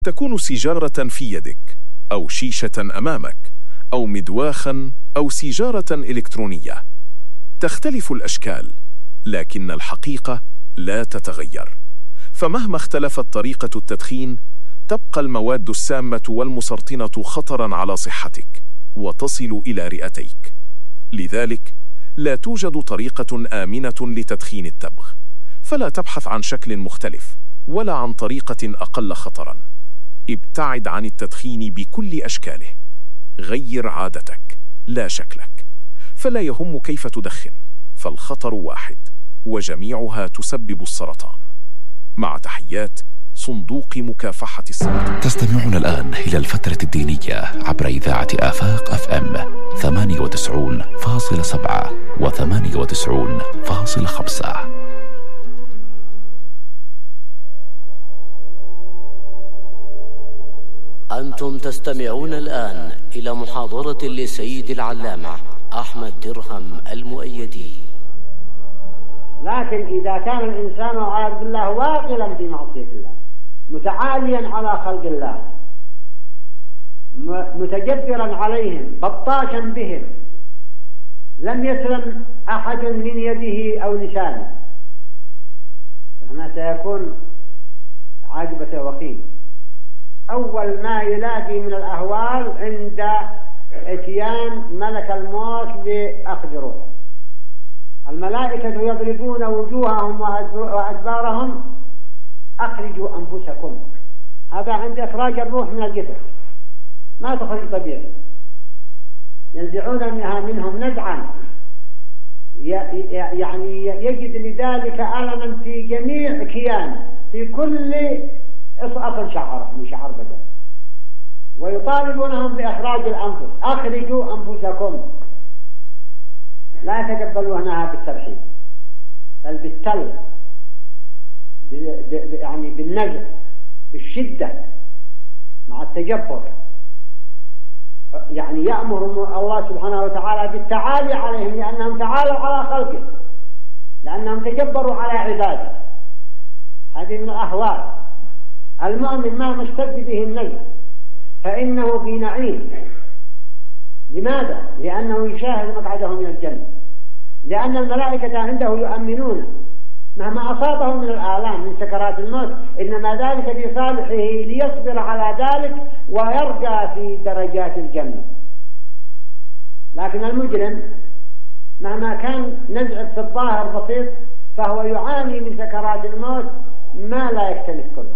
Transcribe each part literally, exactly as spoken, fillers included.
تكون سيجارة في يدك، أو شيشة أمامك، أو مدواخا، أو سيجارة إلكترونية. تختلف الأشكال، لكن الحقيقة لا تتغير. فمهما اختلفت طريقة التدخين، تبقى المواد السامة والمسرطنة خطرا على صحتك وتصل إلى رئتيك. لذلك لا توجد طريقة آمنة لتدخين التبغ، فلا تبحث عن شكل مختلف ولا عن طريقة أقل خطرا. ابتعد عن التدخين بكل أشكاله. غير عادتك لا شكلك، فلا يهم كيف تدخن، فالخطر واحد، وجميعها تسبب السرطان. مع تحيات صندوق مكافحة السرطان. تستمعون الآن إلى الفترة الدينية عبر إذاعة آفاق أف أم ثمانية وتسعين فاصلة سبعة وثمانية وتسعين فاصلة خمسة. أنتم تستمعون الآن إلى محاضرة لسيد العلامة أحمد درهم المؤيدي. لكن إذا كان الإنسان والعياذ بالله واقلا في معصية الله، متعاليا على خلق الله، متجبرا عليهم، بطاشا بهم، لم يسلم أحد من يده أو لسانه، فهنا سيكون عاجبة وخيم. أول ما يلاقي من الأهوال عند اتيان ملك الموت لأخذ روحه. الملائكة يضربون وجوههم وأدبارهم: أخرجوا أنفسكم. هذا عند إخراج الروح من الجسد، ما تخرج طبيعي. ينزعون منها منهم نزعا، يعني يجد لذلك ألما في جميع كيان، في كل أصل شعر من شعر بدن، ويطالبونهم بإخراج الأنفس: أخرجوا أنفسكم. لا يتقبلونها بالترحيب، بل بالتل، يعني بالنزع، بالشدة، مع التجبر. يعني يأمر الله سبحانه وتعالى بالتعالي عليهم، لأنهم تعالوا على خلقه، لأنهم تجبروا على عباده. هذه من الأهوال. المؤمن ما اشتد به النزع فإنه في نعيم. لماذا؟ لأنه يشاهد مقعده من الجنة، لأن الملائكة عنده يؤمنون مهما أصابه من الآلام من سكرات الموت، إنما ذلك في صالحه ليصبر على ذلك ويرجى في درجات الجنة. لكن المجرم مهما كان نزع في الظاهر بسيط، فهو يعاني من سكرات الموت ما لا يختلف كله.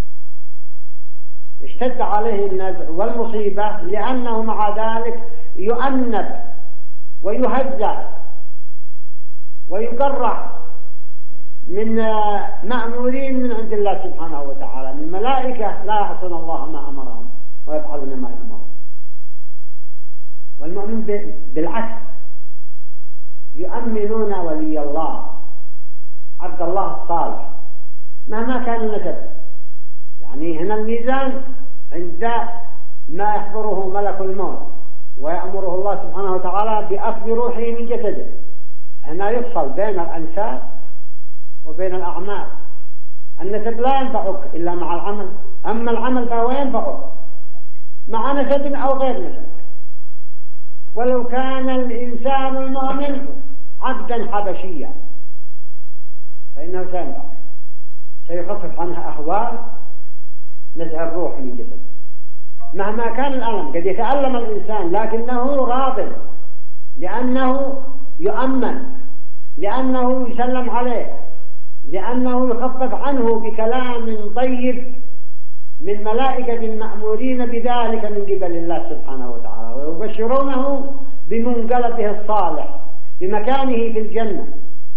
اشتد عليه النزع والمصيبة، لأنه مع ذلك يؤنب ويهزأ ويقرع من مأمورين من عند الله سبحانه وتعالى، من ملائكة لا يعصون الله ما أمرهم ويفعلون ما يأمرون. والمؤمن بالعكس، يؤمنون ولي الله، عبد الله الصالح، مهما كان النسب. يعني هنا الميزان عند ما يحضره ملك الموت ويأمره الله سبحانه وتعالى بأخذ روحه من جسده. هنا يفصل بين الأنساب وبين الأعمال. النسب لا ينفعك إلا مع العمل، أما العمل فهو ينفعك مع نسب أو غير نسب. ولو كان الإنسان المؤمن عبدا حبشيا فإنه سينفع، سيخفف عنها أهوال نزع الروح من جسد. مهما كان الألم، قد يتألم الإنسان لكنه راض، لأنه يؤمن، لأنه يسلم عليه، لأنه يخفف عنه بكلام طيب من ملائكة مأمورين بذلك من قبل الله سبحانه وتعالى، ويبشرونه بمنقلبه الصالح بمكانه في الجنة.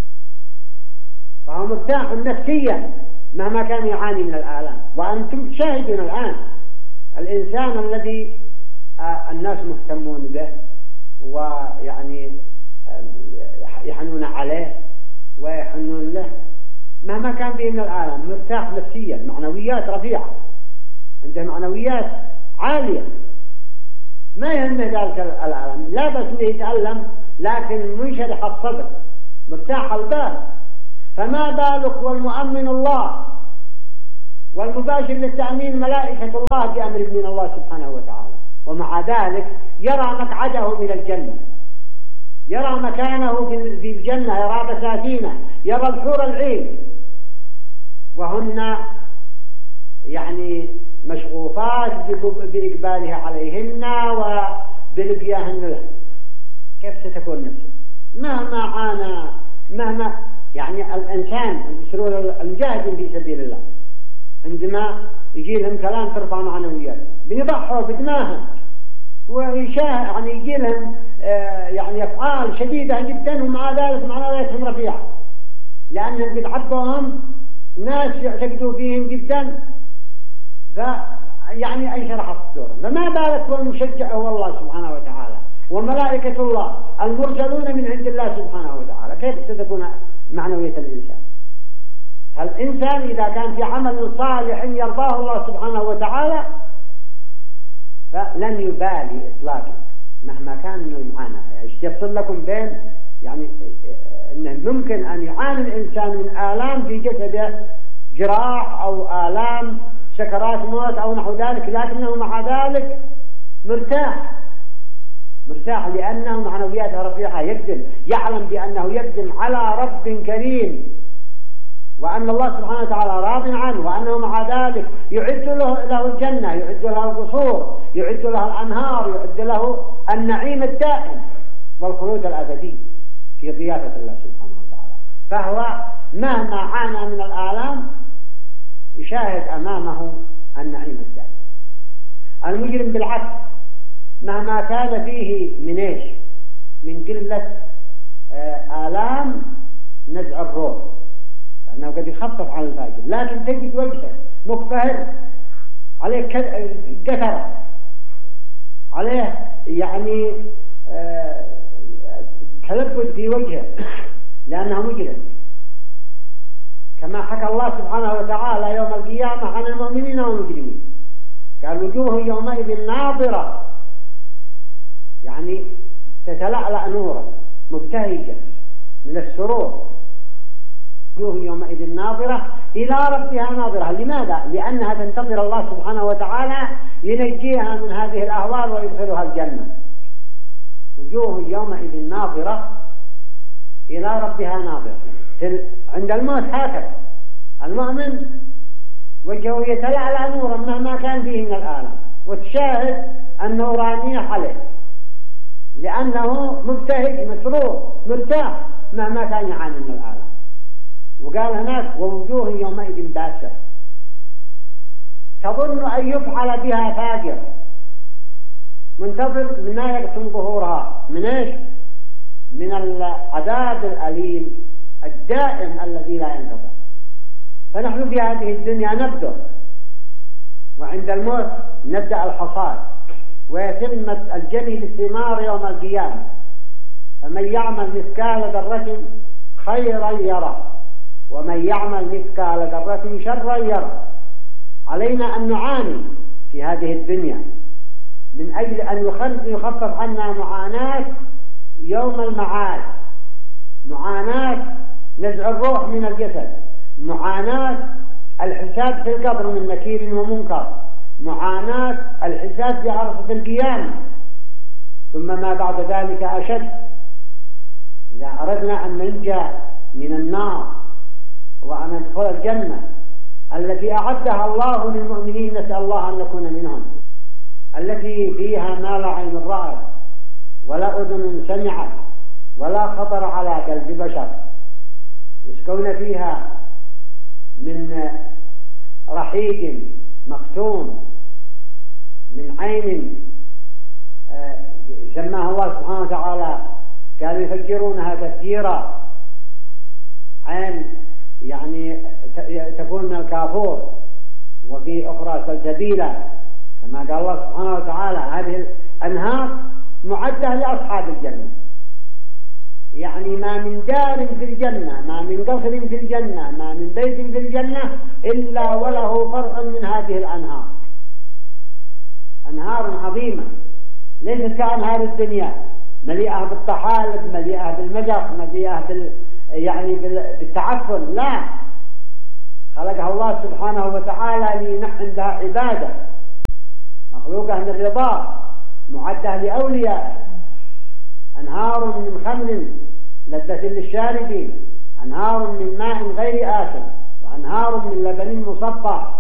فهو مرتاح نفسيا مهما كان يعاني من الآلام. وأنتم تشاهدون الآن الإنسان الذي الناس مهتمون به ويعني يحنون عليه ويحنون له، مهما كان به من الآلام مرتاح نفسيا، معنويات رفيعة، عنده معنويات عالية، ما يهمه ذلك الألم، لا بس انه يتألم لكن منشرح الصدر مرتاح البال. فما بالك والمؤمن الله والمباشر للتأمين ملائكة الله بأمر من الله سبحانه وتعالى. ومع ذلك يرى مقعده من الجنة، يرى مكانه في الجنة، يرى بساتينه، يرى الحور العين، وهن يعني مشغوفات بإقباله عليهن وبلقياهن له. كيف ستكون نفسه مهما عانى؟ مهما يعني الإنسان المجاهدين في سبيل الله عندما يجي لهم كلام ترفع معنويات بيضحوا بدماهم، ويشاه يعني يجي لهم آه يعني أفعال شديدة جدا، ومع ذلك معنوياتهم رفيعة، لأنهم بيتعبوهم ناس يعتقدوا فيهم جدا، فيعني أي شرح الصدور. فما بالك والمشجع هو الله سبحانه وتعالى وملائكة الله المرسلون من عند الله سبحانه وتعالى. كيف ستكون معنوية الإنسان؟ الإنسان إذا كان في عمل صالح يرضاه الله سبحانه وتعالى فلن يبالي إطلاقا مهما كان من المعاناة. يعني يفصل لكم بين يعني إنه ممكن أن يعاني الإنسان من آلام في جسده، جراح أو آلام سكرات موت أو نحو ذلك، لكنه مع ذلك مرتاح مرتاح لأنه معنوياته رفيعة، يقدم يعلم بأنه يقدم على رب كريم، وأن الله سبحانه وتعالى راض عنه، وأنه مع ذلك يعد له, له الجنة، يعد له القصور، يعد له الأنهار، يعد له النعيم الدائم والخلود الأبدي في ضيافة الله سبحانه وتعالى. فهو مهما عانى من الآلام يشاهد أمامه النعيم الدائم. المجرم بالعكس مهما كان فيه من إيش؟ من قلة آلام نزع الروح، لأنه قد يخفف على الفاجر، لكن تجد وجهه مكفهر، عليه قترة، عليه يعني تلبد في وجهه لأنه مجرم، كما حكى الله سبحانه وتعالى يوم القيامة عن المؤمنين والمجرمين، قال وجوه يومئذ ناظرة، يعني تتلألأ نورا مبتهجة من السرور. وجوه يومئذ ناظرة إلى ربها ناظرة. لماذا؟ لأنها تنتظر الله سبحانه وتعالى ينجيها من هذه الأهوال ويدخلها الجنة. وجوه يومئذ ناظرة إلى ربها ناظرة. عند الموت هكذا المؤمن وجهه يتلألأ نورا مهما كان فيه من الآلام، وتشاهد النورانية عليه لأنه مبتهج مسرور مرتاح مهما كان يعاني من الآلام. وقال هناك ووجوه يومئذ باسرة تظن أن يفعل بها فاجر، منتظر ما يقسم ظهورها من إيش؟ من العذاب الأليم الدائم الذي لا ينقطع. فنحن في هذه الدنيا نبدأ، وعند الموت نبدأ الحصاد، ويتم الجني للثمار يوم القيامة. فمن يعمل مثقال ذرة خيرا يره، ومن يعمل مثقال ذرة شرا يره. علينا أن نعاني في هذه الدنيا من أجل أن يخفف عنا معاناة يوم المعاد، معاناة نزع الروح من الجسد، معاناة الحساب في القبر من نكير ومنكر، معاناة الحساب في عرصة القيامة، ثم ما بعد ذلك أشد. إذا أردنا أن ننجى من النار وأن ندخل الجنة التي أعدها الله للمؤمنين، نسأل الله أن نكون منهم، التي فيها ما لا عين رأت ولا أذن سمعت ولا خطر على قلب بشر، يسقون فيها من رحيق مختوم من عين سماها الله سبحانه وتعالى قال يفجرونها تفجيرا، عين يعني تكون من الكافور، وفي أخرى سلسبيلا كما قال الله سبحانه وتعالى. هذه الأنهار معدة لأصحاب الجنة، يعني ما من دار في الجنة، ما من قصر في الجنة، ما من بيت في الجنة إلا وله فرع من هذه الأنهار. أنهار عظيمة ليست كأنهار الدنيا مليئة بالطحالب، مليئة بالمجق، مليئة بال يعني بالتعفن، لا، خلقها الله سبحانه وتعالى لينحن عبادة، مخلوقة من الرضا، معدة لأولياء. أنهار من خمر لذة للشاربين، أنهار من ماء غير آسن، وأنهار من لبن مصفى،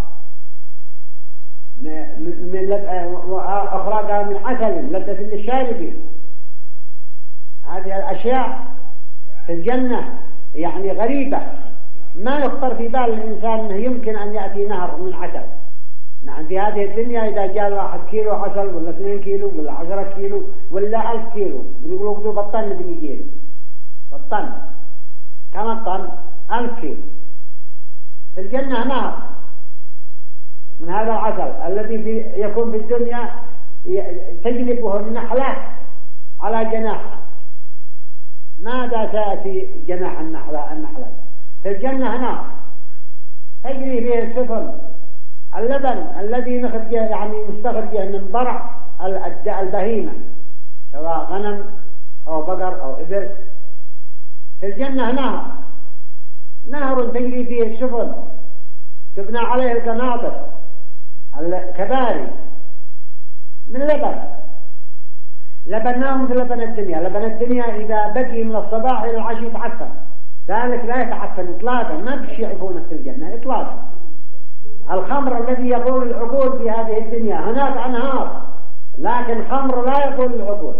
من أخرى من عسل لذة للشاربين. هذه الأشياء في الجنة يعني غريبة، ما يخطر في بال الإنسان أنه يمكن أن يأتي نهر من عسل. نحن في هذه الدنيا إذا جاء واحد كيلو عسل ولا اثنين كيلو ولا عشرة كيلو ولا ألف كيلو بنقولوا بدو بطن بنجيله بطن كم الطن؟ ألف كيلو. في الجنة نهر من هذا العسل الذي في يكون في الدنيا تجلبه النحلة على جناحها. ماذا تأتي جناح النحلة النحلة في الجنة؟ نهر تجري فيه السفن. اللبن الذي نخرجه يعني نستخرجه من ضرع البهيمة سواء غنم أو بقر أو إبل. في الجنة نهر نهر تجري فيه السفن، تبنى عليه القناطر الكباري من لبن. لبناهم في لبن الدنيا. لبن الدنيا إذا بقي من الصباح إلى العشي يتعفن، ذلك لا يتعفن إطلاقا، ما بشي يعرفونه في الجنة إطلاقا. الخمر الذي يقول العقول في هذه الدنيا هناك أنهار، لكن خمر لا يقول العقول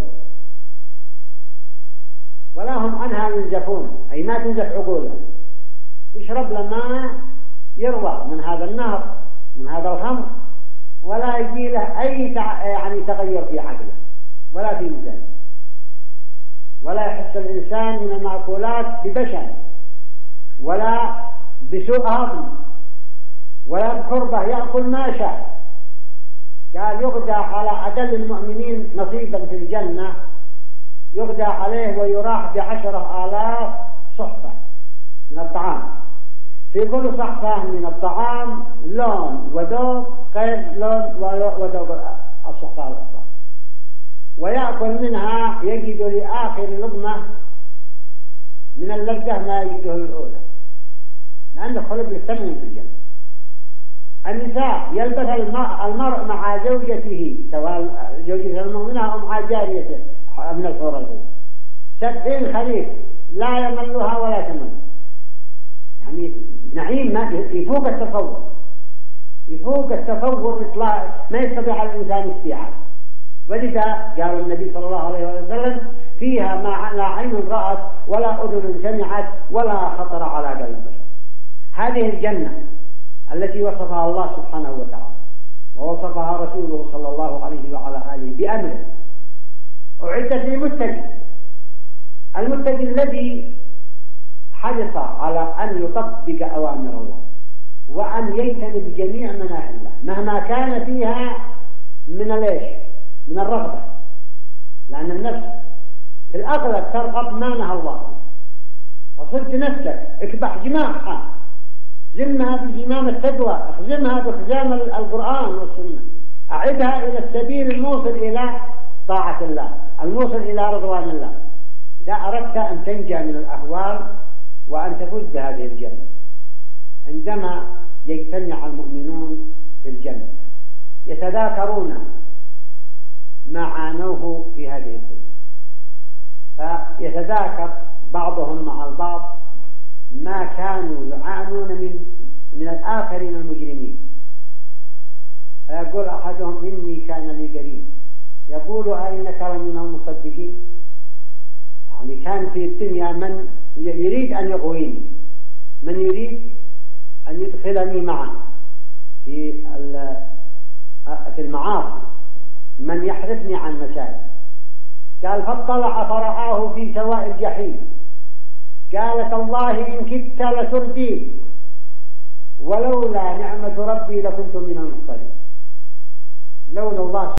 ولا هم عنها ينزفون، أي ما تنزف عقولهم. يشرب لما يروى من هذا النهر من هذا الخمر ولا يجي له أي تع... يعني تغير في عقله ولا في مزاجه، ولا يحس الإنسان من المأكولات ببشر ولا بسوء هضم ولا بقربة، يأكل ما شاء. قال يغدى على أدل المؤمنين نصيبا في الجنة، يغدى عليه ويراح بعشرة آلاف صحفة من الطعام، في كل صحفة من الطعام لون وذوق غير لون وذوق الصحفة الأخرى، ويأكل منها يجد لآخر لقمة من اللذة ما يجده الأولى، لأنه خلق للثمن في الجنة. النساء يلبس المرء مع زوجته سواء زوجته المؤمنة أو مع جاريته من الحور العين سبعين خريف لا يملها ولا تمل، يعني نعيم ما يفوق التصور، يفوق التصور إطلاق ما يستطيع الإنسان استيعاب. ولذا قال النبي صلى الله عليه وسلم فيها ما لا عين رأت ولا أذن سمعت ولا خطر على قلب بشر. هذه الجنة التي وصفها الله سبحانه وتعالى ووصفها رسوله صلى الله عليه وعلى آله بأمره، أعدت للمتقي، المتقي الذي حرص على أن يطبق أوامر الله وأن يجتنب جميع مناهي الله مهما كان فيها من ليش من الرغبة، لأن النفس في الأغلب ترغب ما نهى الله، فصرت نفسك اكبح جماحها، زمها بزمام التقوى، اخزمها بخزام القرآن والسنة، أعدها إلى السبيل الموصل إلى طاعة الله الموصل إلى رضوان الله، إذا أردت أن تنجى من الأهوال وأن تفوز بهذه الجنة. عندما يجتمع المؤمنون في الجنة يتذاكرون ما عانوه في هذه الدنيا، فيتذاكر بعضهم مع البعض ما كانوا يعانون من من الآخرين المجرمين، فيقول أحدهم إني كان لي قرين يقول أئنك لمن المصدقين، يعني كان في الدنيا من يريد أن يغويني، من يريد أن يدخلني معه في في المعاصي، من يحرفني عن مساجد. قال فاطلع فرآه في سواء الجحيم، قالت الله إن كدت لتردين ولولا نعمة ربي لكنت من المحضرين. لولا الله